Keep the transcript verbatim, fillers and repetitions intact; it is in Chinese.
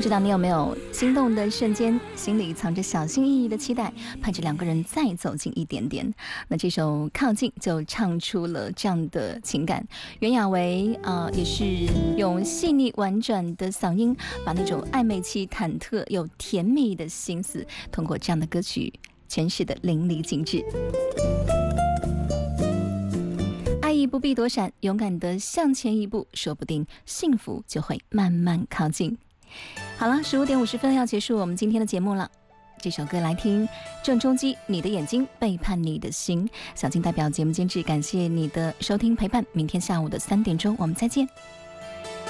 不知道你有没有心动的瞬间，心里藏着小心翼翼的期待，盼着两个人再走近一点点。那这首《靠近》就唱出了这样的情感。袁娅维啊、呃，也是用细腻婉转的嗓音，把那种暧昧期、忐忑又甜蜜的心思，通过这样的歌曲诠释的淋漓尽致。爱意不必躲闪，勇敢地向前一步，说不定幸福就会慢慢靠近。好了，十五点五十分要结束我们今天的节目了。这首歌来听，郑中基《你的眼睛背叛你的心》。小金代表节目监制，感谢你的收听陪伴。明天下午的三点钟，我们再见。